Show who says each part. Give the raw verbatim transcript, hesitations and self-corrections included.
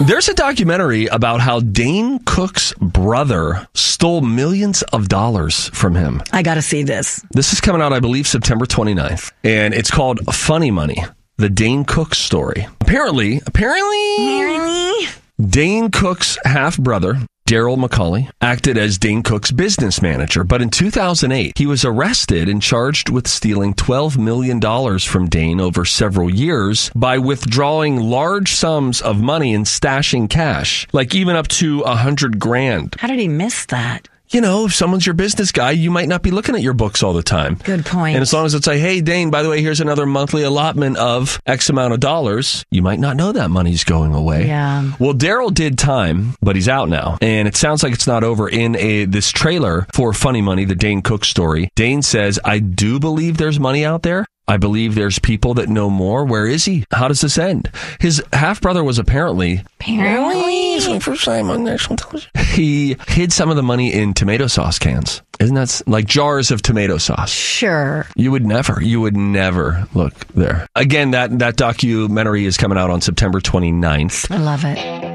Speaker 1: There's a documentary about how Dane Cook's brother stole millions of dollars from him.
Speaker 2: I got to see this.
Speaker 1: This is coming out, I believe, September twenty-ninth. And it's called Funny Money, the Dane Cook story. Apparently, apparently,
Speaker 2: Really?
Speaker 1: Dane Cook's half-brother, Daryl McCauley, acted as Dane Cook's business manager, but in two thousand eight, he was arrested and charged with stealing twelve million dollars from Dane over several years by withdrawing large sums of money and stashing cash, like even up to a hundred grand.
Speaker 2: How did he miss that?
Speaker 1: You know, if someone's your business guy, you might not be looking at your books all the time.
Speaker 2: Good point.
Speaker 1: And as long as it's like, hey, Dane, by the way, here's another monthly allotment of X amount of dollars, you might not know that money's going away.
Speaker 2: Yeah.
Speaker 1: Well, Daryl did time, but he's out now. And it sounds like it's not over. In a this trailer for Funny Money, the Dane Cook story, Dane says, I do believe there's money out there. I believe there's people that know more. Where is he? How does this end? His half-brother was apparently...
Speaker 2: Apparently?
Speaker 1: For the first time on national television. He hid some of the money in tomato sauce cans. Isn't that s- like jars of tomato sauce?
Speaker 2: Sure.
Speaker 1: You would never, you would never look there. Again, that, that documentary is coming out on September twenty-ninth.
Speaker 2: I love it.